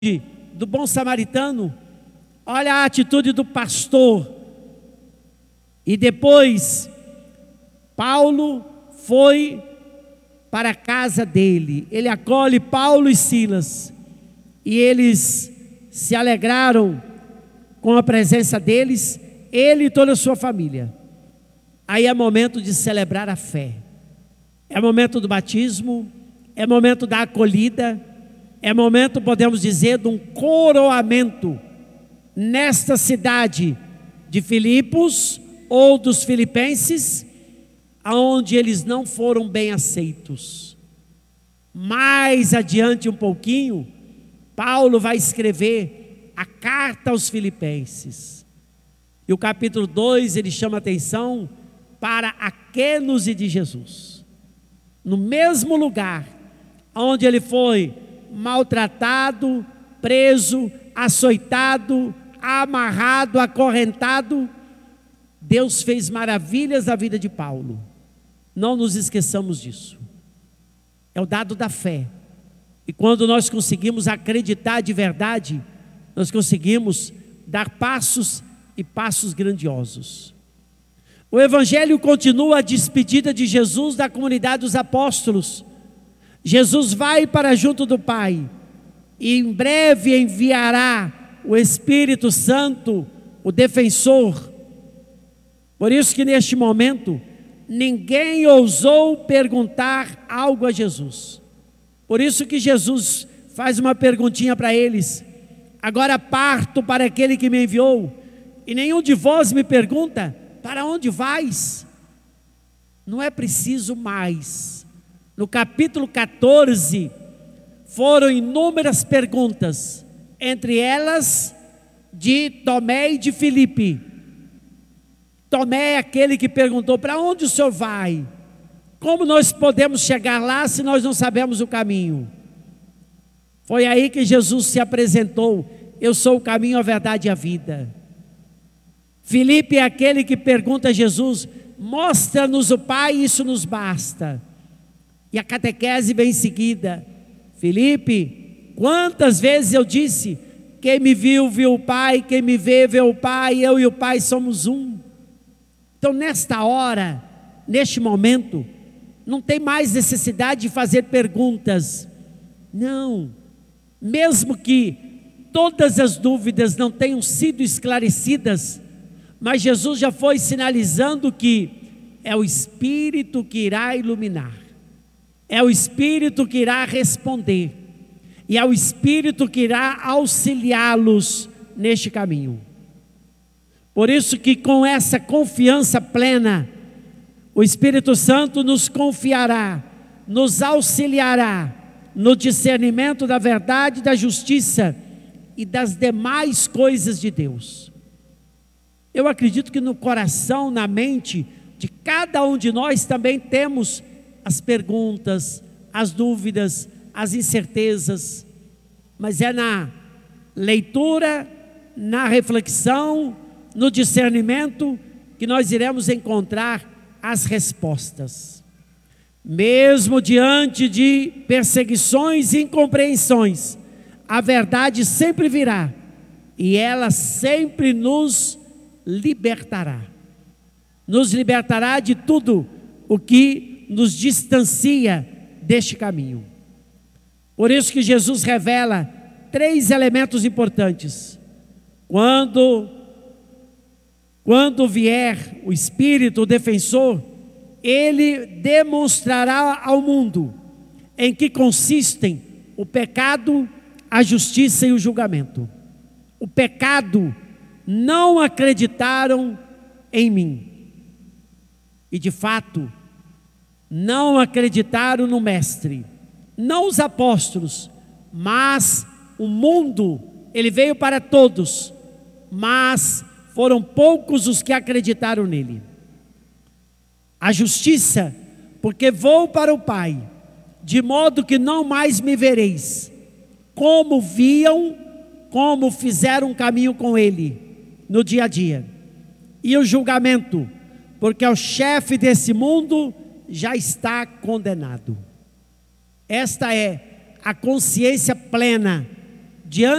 do bom samaritano, olha a atitude do pastor. E depois, Paulo foi para a casa dele, ele acolhe Paulo e Silas, e eles se alegraram com a presença deles, ele e toda a sua família. Aí é momento de celebrar a fé, é momento do batismo, é momento da acolhida, é momento, podemos dizer, de um coroamento nesta cidade de Filipos ou dos filipenses, aonde eles não foram bem aceitos. Mais adiante um pouquinho, Paulo vai escrever a carta aos filipenses, e o capítulo 2 ele chama atenção para aqueles de Jesus, no mesmo lugar onde ele foi maltratado, preso, açoitado, amarrado, acorrentado. Deus fez maravilhas na vida de Paulo, não nos esqueçamos disso. É o dado da fé, e quando nós conseguimos acreditar de verdade, nós conseguimos dar passos e passos grandiosos. O Evangelho continua a despedida de Jesus da comunidade dos apóstolos. Jesus vai para junto do Pai, e em breve enviará o Espírito Santo, o defensor. Por isso que neste momento, ninguém ousou perguntar algo a Jesus. Por isso que Jesus faz uma perguntinha para eles: agora parto para aquele que me enviou, e nenhum de vós me pergunta, para onde vais? Não é preciso mais. No capítulo 14, foram inúmeras perguntas, entre elas de Tomé e de Filipe. Tomé é aquele que perguntou: para onde o senhor vai? Como nós podemos chegar lá se nós não sabemos o caminho? Foi aí que Jesus se apresentou: eu sou o caminho, a verdade e a vida. Filipe é aquele que pergunta a Jesus: mostra-nos o Pai, isso nos basta. E a catequese vem em seguida: Filipe, quantas vezes eu disse, quem me viu, viu o Pai, quem me vê, vê o Pai, eu e o Pai somos um. Então nesta hora, neste momento, não tem mais necessidade de fazer perguntas. Não, mesmo que todas as dúvidas não tenham sido esclarecidas, mas Jesus já foi sinalizando que é o Espírito que irá iluminar, é o Espírito que irá responder, e é o Espírito que irá auxiliá-los neste caminho. Por isso que com essa confiança plena, o Espírito Santo nos confiará, nos auxiliará no discernimento da verdade, da justiça e das demais coisas de Deus. Eu acredito que no coração, na mente de cada um de nós também temos as perguntas, as dúvidas, as incertezas, mas é na leitura, na reflexão, no discernimento que nós iremos encontrar as respostas. Mesmo diante de perseguições e incompreensões, a verdade sempre virá, e ela sempre nos libertará de tudo o que nos distancia deste caminho. Por isso que Jesus revela 3 elementos importantes. Quando vier o Espírito, o defensor, ele demonstrará ao mundo em que consistem o pecado, a justiça e o julgamento. O pecado: não acreditaram em mim. E de fato, não acreditaram no Mestre. Não os apóstolos, mas o mundo. Ele veio para todos, mas foram poucos os que acreditaram nele. A justiça: porque vou para o Pai, de modo que não mais me vereis. Como viam, como fizeram um caminho com ele no dia a dia. E o julgamento: porque o chefe desse mundo já está condenado. Esta é a consciência plena diante